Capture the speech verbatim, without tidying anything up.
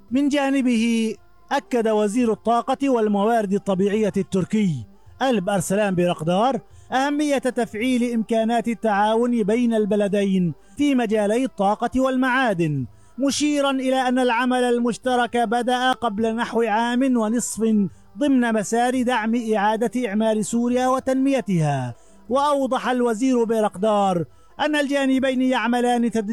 من جانبه أكد وزير الطاقة والموارد الطبيعية التركي ألب أرسلان بيرقدار أهمية تفعيل إمكانات التعاون بين البلدين في مجالي الطاقة والمعادن، مشيرا إلى أن العمل المشترك بدأ قبل نحو عام ونصف ضمن مسار دعم إعادة إعمار سوريا وتنميتها. وأوضح الوزير بيرقدار أن الجانبين يعملان تدريجيا